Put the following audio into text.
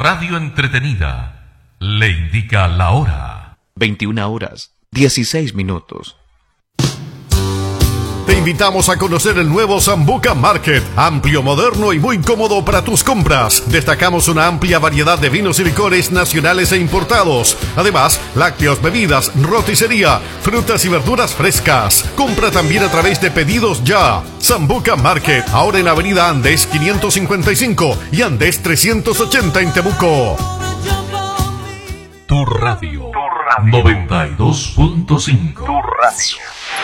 radio entretenida le indica la hora. 21:16. Te invitamos a conocer el nuevo Sambuca Market, amplio, moderno y muy cómodo para tus compras. Destacamos una amplia variedad de vinos y licores nacionales e importados. Además, lácteos, bebidas, roticería, frutas y verduras frescas. Compra también a través de Pedidos Ya. Sambuca Market, ahora en Avenida Andes 555 y Andes 380 en Temuco. Tu radio 92.5. Tu radio.